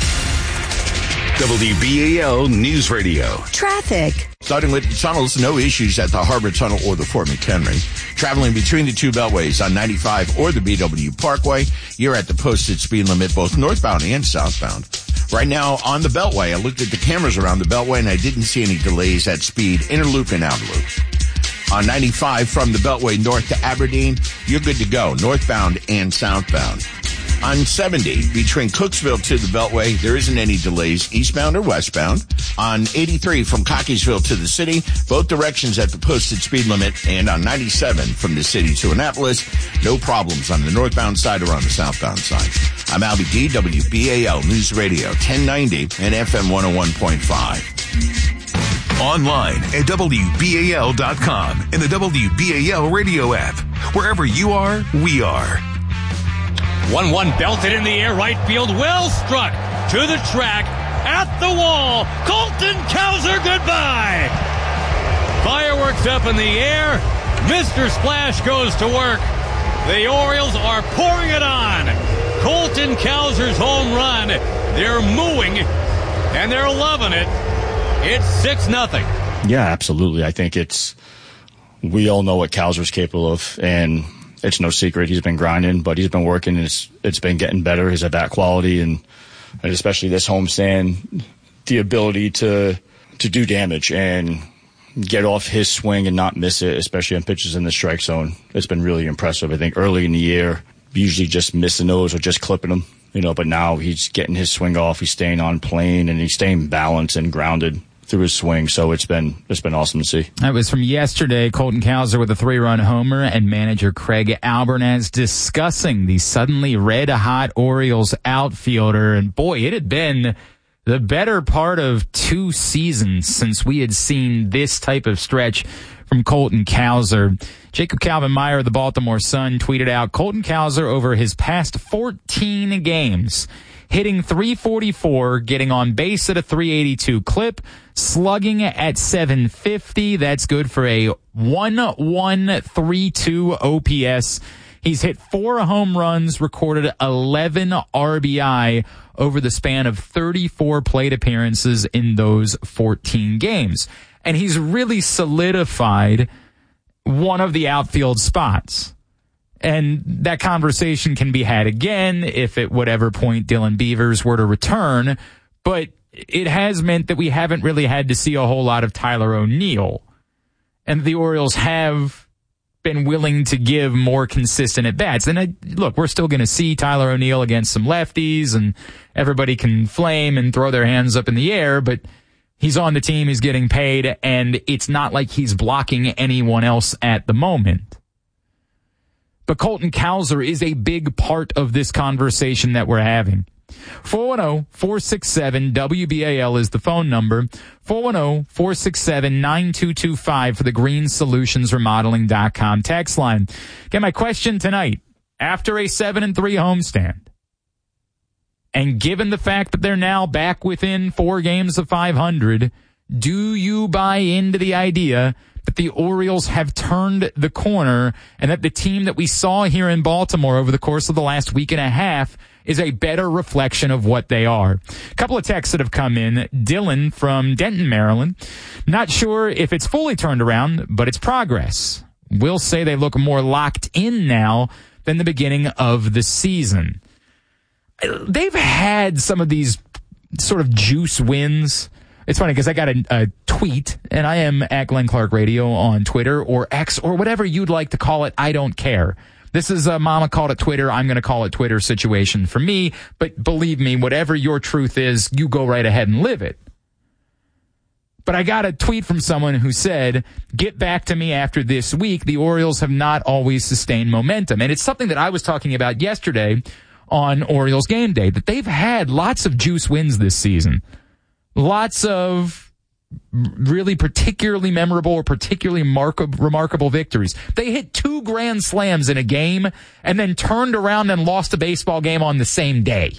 W B A L News Radio. Traffic. Starting with the tunnels, no issues at the Harbor Tunnel or the Fort McHenry. Traveling between the two beltways on ninety-five or the B W Parkway, you're at the posted speed limit both northbound and southbound. Right now on the Beltway, I looked at the cameras around the Beltway and I didn't see any delays at speed, inner loop and outer loop. On ninety-five from the Beltway north to Aberdeen, you're good to go, northbound and southbound. On seventy, between Cooksville to the Beltway, there isn't any delays, eastbound or westbound. On eighty-three from Cockeysville to the city, both directions at the posted speed limit. And on ninety-seven from the city to Annapolis, no problems on the northbound side or on the southbound side. I'm Albie D, W B A L News Radio, ten ninety and F M one oh one point five. Online at W B A L dot com and the W B A L radio app. Wherever you are, we are. one one belted in the air, right field, well struck to the track, at the wall. Colton Cowser, goodbye. Fireworks up in the air. Mister Splash goes to work. The Orioles are pouring it on. Colton Cowser's home run. They're mooing, and they're loving it. It's six nothing. Yeah, absolutely. I think it's, we all know what Cowser's capable of, and it's no secret. He's been grinding, but he's been working, and it's, it's been getting better. His at-bat quality, and, and especially this homestand, the ability to to do damage and get off his swing and not miss it, especially on pitches in the strike zone. It's been really impressive. I think early in the year, usually just missing those or just clipping them, you know, but now he's getting his swing off. He's staying on plane, and he's staying balanced and grounded through his swing. So it's been it's been awesome to see. That was from yesterday. Colton Cowser with a three-run homer, and manager Craig Albernaz discussing the suddenly red-hot Orioles outfielder. And boy, it had been the better part of two seasons since we had seen this type of stretch from Colton Cowser. Jacob Calvin Meyer of the Baltimore Sun tweeted out, Colton Cowser over his past fourteen games, hitting three forty-four, getting on base at a three eighty-two clip, slugging at seven fifty. That's good for a one one three two O P S. He's hit four home runs, recorded eleven R B I over the span of thirty-four plate appearances in those fourteen games. And he's really solidified one of the outfield spots. And that conversation can be had again if at whatever point Dylan Beavers were to return. But it has meant that we haven't really had to see a whole lot of Tyler O'Neill. And the Orioles have been willing to give more consistent at-bats. And I, look, we're still going to see Tyler O'Neill against some lefties, and everybody can flame and throw their hands up in the air, but he's on the team, he's getting paid, and it's not like he's blocking anyone else at the moment. But Colton Cowser is a big part of this conversation that we're having. four one zero, four six seven, W B A L is the phone number. four one zero, four six seven, nine two two five for the green solutions remodeling dot com text line. Again, my question tonight, after a seven and three homestand, and given the fact that they're now back within four games of five hundred, do you buy into the idea that the Orioles have turned the corner and that the team that we saw here in Baltimore over the course of the last week and a half is a better reflection of what they are. A couple of texts that have come in. Dylan from Denton, Maryland. Not sure if it's fully turned around, but it's progress. We'll say they look more locked in now than the beginning of the season. They've had some of these sort of juice wins. It's funny because I got a, a tweet, and I am at Glenn Clark Radio on Twitter or X or whatever you'd like to call it. I don't care. This is a Mama called it Twitter. I'm going to call it Twitter situation for me. But believe me, whatever your truth is, you go right ahead and live it. But I got a tweet from someone who said, get back to me after this week. The Orioles have not always sustained momentum. And it's something that I was talking about yesterday on Orioles Game Day, that they've had lots of juice wins this season. Lots of really particularly memorable or particularly mark- remarkable victories. They hit two grand slams in a game and then turned around and lost a baseball game on the same day.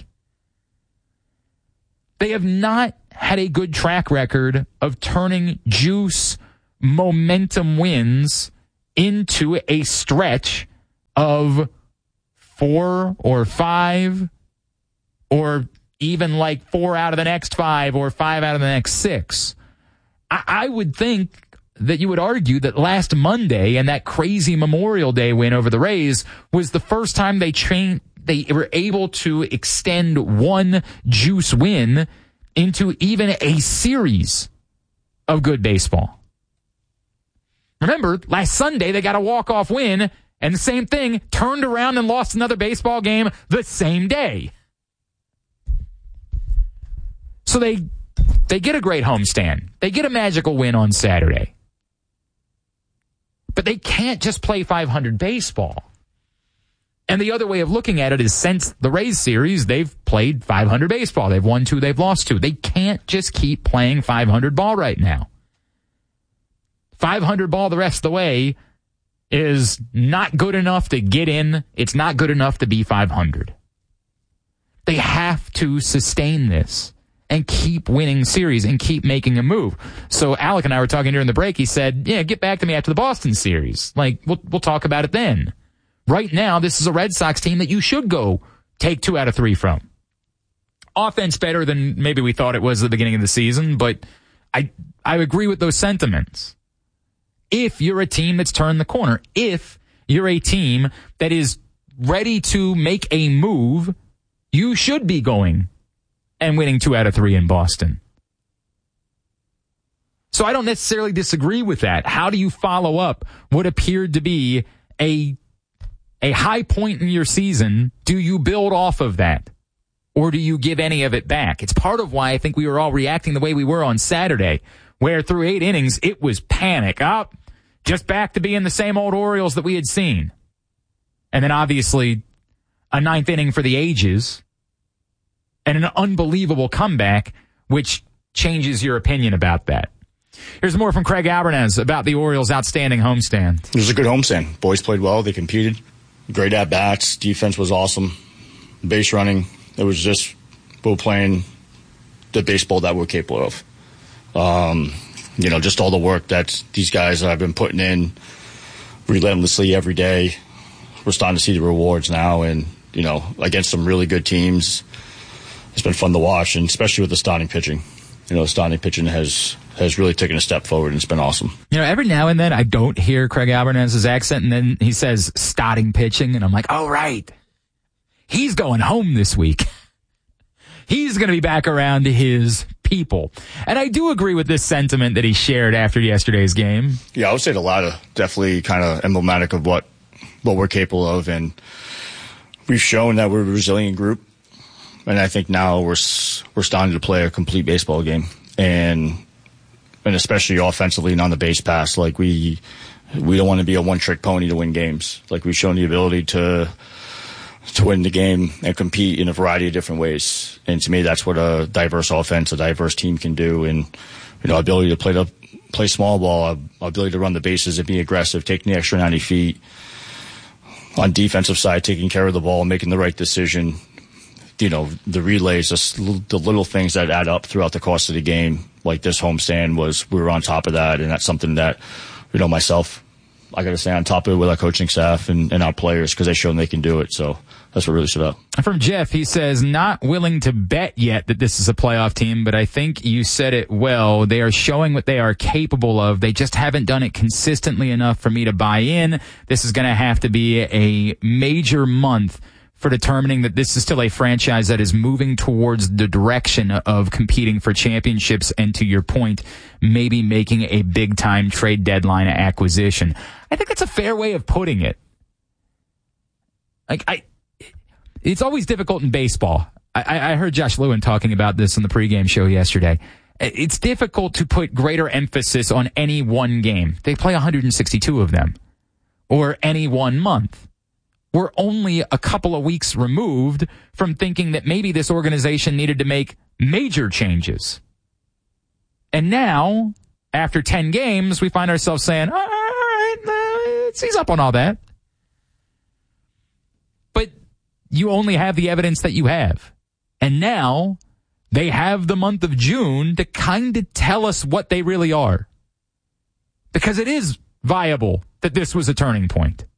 They have not had a good track record of turning juice momentum wins into a stretch of four or five or even like four out of the next five or five out of the next six. I, I would think that you would argue that last Monday and that crazy Memorial Day win over the Rays was the first time they trained, they were able to extend one juice win into even a series of good baseball. Remember, last Sunday they got a walk-off win, and the same thing, turned around and lost another baseball game the same day. So they they get a great homestand. They get a magical win on Saturday. But they can't just play five hundred baseball. And the other way of looking at it is since the Rays series, they've played five hundred baseball. They've won two, they've lost two. They can't just keep playing five hundred ball right now. five hundred ball the rest of the way is not good enough to get in. It's not good enough to be five hundred. They have to sustain this and keep winning series and keep making a move. So Alec and I were talking during the break. He said, yeah, get back to me after the Boston series. Like, we'll, we'll talk about it then. Right now, this is a Red Sox team that you should go take two out of three from. Offense better than maybe we thought it was at the beginning of the season, but I I agree with those sentiments. If you're a team that's turned the corner, if you're a team that is ready to make a move, you should be going and winning two out of three in Boston. So I don't necessarily disagree with that. How do you follow up what appeared to be a a high point in your season? Do you build off of that? Or do you give any of it back? It's part of why I think we were all reacting the way we were on Saturday, where through eight innings, it was panic. Up, oh, just back to being the same old Orioles that we had seen. And then obviously a ninth inning for the ages and an unbelievable comeback, which changes your opinion about that. Here's more from Craig Albernaz about the Orioles' outstanding homestand. It was a good homestand. Boys played well. They competed. Great at-bats. Defense was awesome. Base running. It was just we were playing the baseball that we're capable of. Um, you know, just all the work that these guys have been putting in relentlessly every day. We're starting to see the rewards now, and, you know, against some really good teams, it's been fun to watch, and especially with the starting pitching. You know, the starting pitching has has really taken a step forward, and it's been awesome. You know, every now and then I don't hear Craig Albernaz's accent, and then he says starting pitching, and I'm like, oh, right. He's going home this week. He's going to be back around to his people. And I do agree with this sentiment that he shared after yesterday's game. Yeah, I would say the latter. Definitely kind of emblematic of what, what we're capable of, and we've shown that we're a resilient group. And I think now we're we're starting to play a complete baseball game, and and especially offensively and on the base pass. Like we we don't want to be a one trick pony to win games. Like we've shown the ability to to win the game and compete in a variety of different ways. And to me, that's what a diverse offense, a diverse team can do. And you know, ability to play the play small ball, ability to run the bases and be aggressive, taking the extra ninety feet. On defensive side, taking care of the ball, making the right decision. You know, the relays, the little things that add up throughout the course of the game, like this homestand was, we were on top of that, and that's something that you know, myself, I got to stay on top of it with our coaching staff and, and our players because they shown they can do it. So that's what really stood out. From Jeff, he says, not willing to bet yet that this is a playoff team, but I think you said it well. They are showing what they are capable of. They just haven't done it consistently enough for me to buy in. This is going to have to be a major month for determining that this is still a franchise that is moving towards the direction of competing for championships and, to your point, maybe making a big-time trade deadline acquisition. I think that's a fair way of putting it. Like, I, it's always difficult in baseball. I, I heard Josh Lewin talking about this on the pregame show yesterday. It's difficult to put greater emphasis on any one game. They play one hundred sixty-two of them. Or any one month. We're only a couple of weeks removed from thinking that maybe this organization needed to make major changes. And now, after ten games, we find ourselves saying, all right, uh, he's up on all that. But you only have the evidence that you have. And now, they have the month of June to kind of tell us what they really are. Because it is viable that this was a turning point.